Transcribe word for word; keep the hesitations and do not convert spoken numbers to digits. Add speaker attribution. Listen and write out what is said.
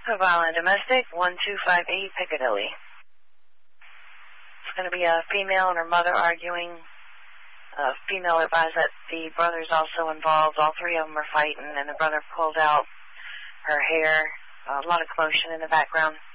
Speaker 1: Violent Domestic, one two five eight Piccadilly. It's going to be a female and her mother arguing. A female advised that the brother's also involved. All three of them are fighting, and the brother pulled out her hair. A lot of commotion in the background.